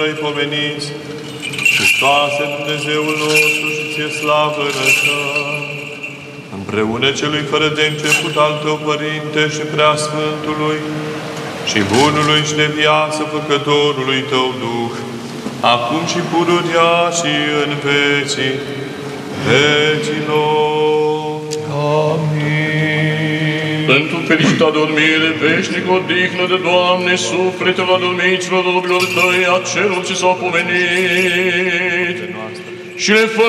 Noi pomeniți, Hristoase Dumnezeul nostru și ție slavă înălțăm, împreună celui fără de început al Tău, Părinte și Preasfântului și Bunului și de viață Făcătorului Tău Duh, acum și pururea și în vecii vecilor. Amin. Pentru fericită dormire, veșnic odihnă de Doamne, sufletele adormiților robilor Tăi, a celor ce s-au pomenit și le fără